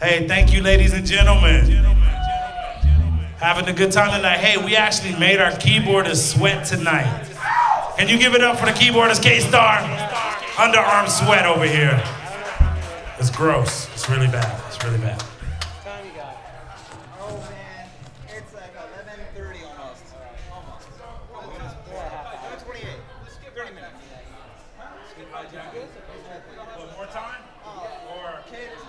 Hey, thank you, ladies and gentlemen. Having a good time tonight. Hey, we actually made our keyboardist sweat tonight. Can you give it up for the keyboardist, K-Star? Underarm sweat over here. It's gross. It's really bad. It's really bad. Time you got? Oh man, it's like 11:30 almost. Almost. 11:28. 30 minutes. One more time? Or